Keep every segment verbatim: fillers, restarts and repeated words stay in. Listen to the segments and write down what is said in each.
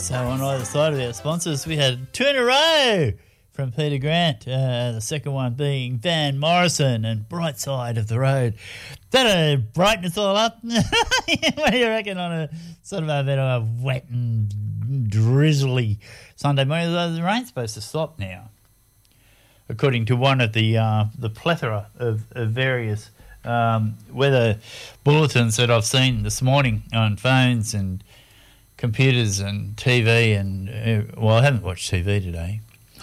So on either side of our sponsors, we had two in a row from Peter Grant, uh, the second one being Van Morrison and Bright Side of the Road. That uh, brighten us all up? What do you reckon on a sort of a bit of a wet and drizzly Sunday morning? The rain's supposed to stop now, according to one of the uh, the plethora of, of various um, weather bulletins that I've seen this morning on phones and computers and T V. And uh, well, I haven't watched T V today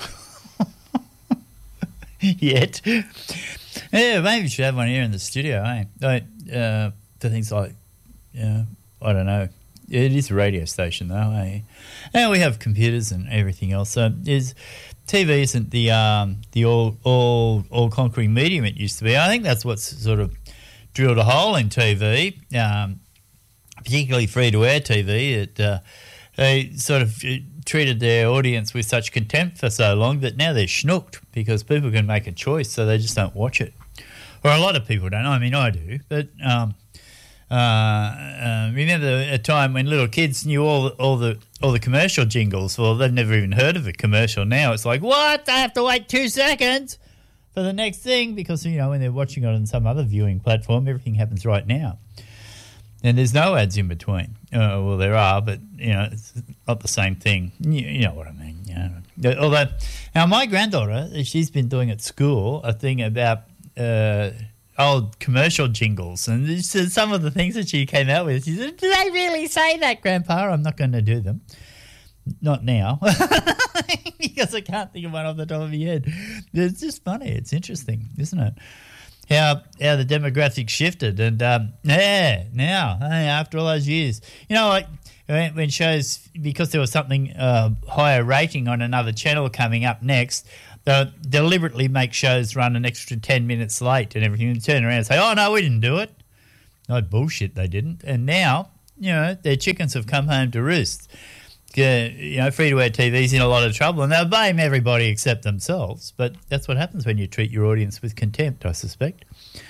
yet. Yeah, maybe we should have one here in the studio, eh? Like, uh, for things like, yeah, I don't know. It is a radio station, though, eh? And we have computers and everything else. So is T V isn't the um, the all all all conquering medium it used to be. I think that's what's sort of drilled a hole in T V, um, particularly free to air T V. It uh, they sort of treated their audience with such contempt for so long that now they're schnooked because people can make a choice, so they just don't watch it. Or a lot of people don't. I mean, I do, but um, uh, uh, remember a time when little kids knew all the, all the all the commercial jingles. Well, they've never even heard of a commercial now. It's like, what? They have to wait two seconds for the next thing because, you know, when they're watching it on some other viewing platform, everything happens right now. And there's no ads in between. Uh, well, there are, but, you know, it's not the same thing. You, you know what I mean. You know. Although, now my granddaughter, she's been doing at school a thing about uh, old commercial jingles. And just some of the things that she came out with, she said, do they really say that, Grandpa? I'm not going to do them. Not now. Because I can't think of one off the top of my head. It's just funny. It's interesting, isn't it? How how the demographics shifted, and um, yeah, now hey, after all those years, you know, like when, when shows, because there was something uh, higher rating on another channel coming up next, they'll deliberately make shows run an extra ten minutes late and everything, and turn around and say, "Oh no, we didn't do it." No bullshit, they didn't. And now, you know, their chickens have come home to roost. Uh, you know, free-to-air T V's in a lot of trouble, and they'll blame everybody except themselves. But that's what happens when you treat your audience with contempt, I suspect.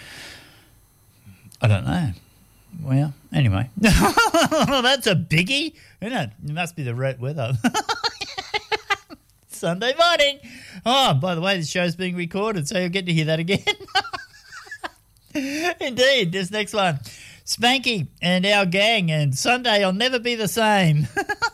I don't know. Well, anyway. That's a biggie, isn't it? It must be the wet weather. Sunday morning. Oh, by the way, the show's being recorded, so you'll get to hear that again. Indeed, this next one. Spanky and our gang, and Sunday will never be the same.